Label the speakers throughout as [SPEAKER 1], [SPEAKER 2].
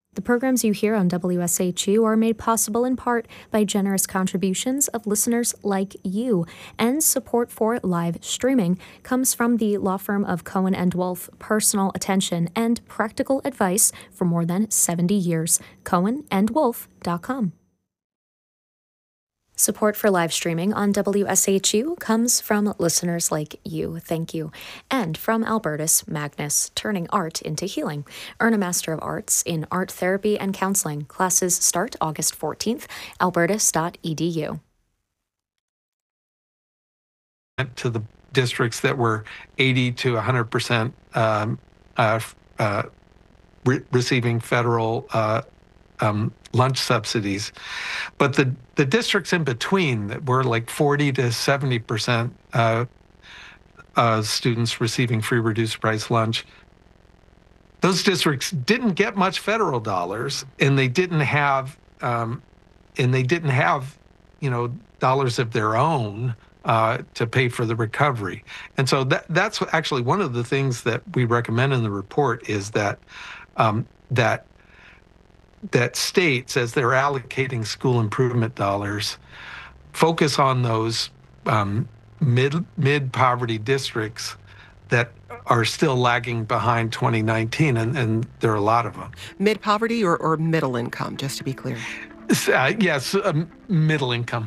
[SPEAKER 1] The programs you hear on WSHU are made possible in part by generous contributions of listeners like you, and support for live streaming comes from the law firm of Cohen & Wolf, personal attention and practical advice for more than 70 years. CohenandWolf.com. Support for live streaming on WSHU comes from listeners like you. Thank you. And from Albertus Magnus, turning art into healing. Earn a Master of Arts in Art Therapy and Counseling. Classes start August 14th. albertus.edu.
[SPEAKER 2] To the districts that were 80 to 100% receiving federal lunch subsidies. But the districts in between that were like 40 to 70% students receiving free reduced price lunch, those districts didn't get much federal dollars, and they didn't have dollars of their own to pay for the recovery. And so that's actually one of the things that we recommend in the report is that that states, as they're allocating school improvement dollars, focus on those mid-poverty districts that are still lagging behind 2019, and there are a lot of them.
[SPEAKER 3] Mid-poverty or middle income, just to be clear?
[SPEAKER 2] Yes, middle income.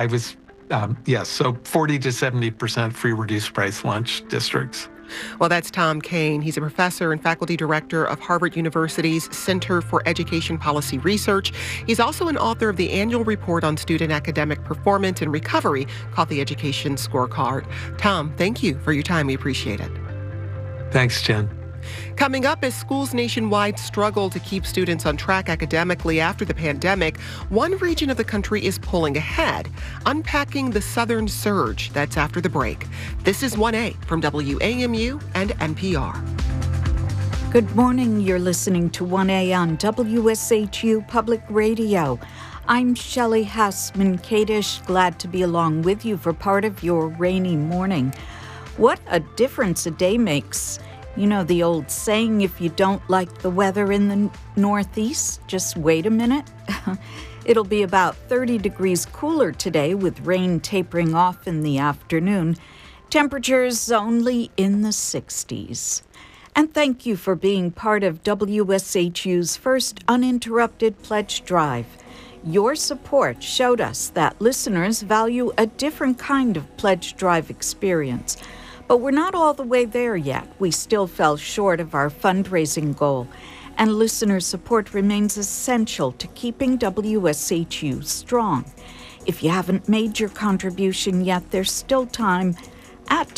[SPEAKER 2] Yes, so 40 to 70% free reduced price lunch districts.
[SPEAKER 3] Well, that's Tom Kane. He's a professor and faculty director of Harvard University's Center for Education Policy Research. He's also an author of the annual report on student academic performance and recovery called the Education Scorecard. Tom, thank you for your time. We appreciate it.
[SPEAKER 2] Thanks, Jen.
[SPEAKER 3] Coming up, as schools nationwide struggle to keep students on track academically after the pandemic, one region of the country is pulling ahead, unpacking the southern surge. That's after the break. This is 1A from WAMU and NPR.
[SPEAKER 4] Good morning. You're listening to 1A on WSHU Public Radio. I'm Shelley Hassman-Kadish, glad to be along with you for part of your rainy morning. What a difference a day makes. You know the old saying, if you don't like the weather in the Northeast, just wait a minute. It'll be about 30 degrees cooler today with rain tapering off in the afternoon. Temperatures only in the 60s. And thank you for being part of WSHU's first uninterrupted pledge drive. Your support showed us that listeners value a different kind of pledge drive experience. But we're not all the way there yet. We still fell short of our fundraising goal, and listener support remains essential to keeping WSHU strong. If you haven't made your contribution yet, there's still time at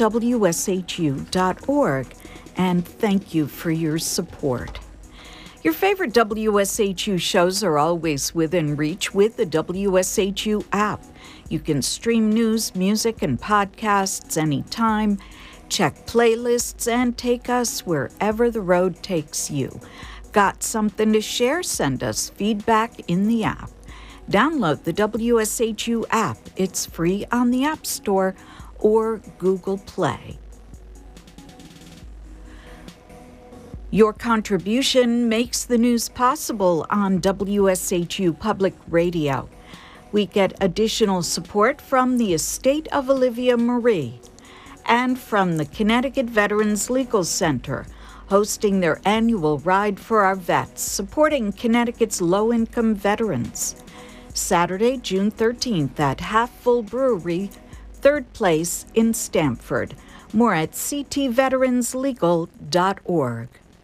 [SPEAKER 4] WSHU.org, and thank you for your support. Your favorite WSHU shows are always within reach with the WSHU app. You can stream news, music, and podcasts anytime, check playlists, and take us wherever the road takes you. Got something to share? Send us feedback in the app. Download the WSHU app. It's free on the App Store or Google Play. Your contribution makes the news possible on WSHU Public Radio. We get additional support from the estate of Olivia Marie and from the Connecticut Veterans Legal Center, hosting their annual Ride for Our Vets, supporting Connecticut's low-income veterans. Saturday, June 13th at Half Full Brewery, 3rd Place in Stamford. More at ctveteranslegal.org.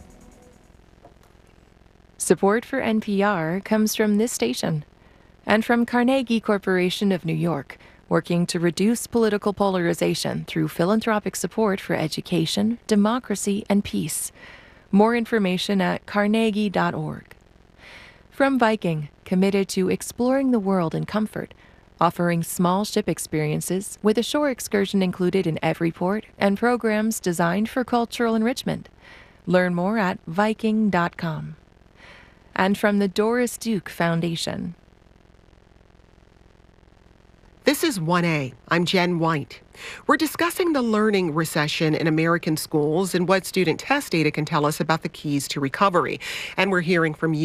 [SPEAKER 5] Support for NPR comes from this station and from Carnegie Corporation of New York, working to reduce political polarization through philanthropic support for education, democracy, and peace. More information at carnegie.org. From Viking, committed to exploring the world in comfort, offering small ship experiences with a shore excursion included in every port and programs designed for cultural enrichment. Learn more at viking.com. And from the Doris Duke Foundation.
[SPEAKER 3] This is 1A. I'm Jen White. We're discussing the learning recession in American schools and what student test data can tell us about the keys to recovery. And we're hearing from you.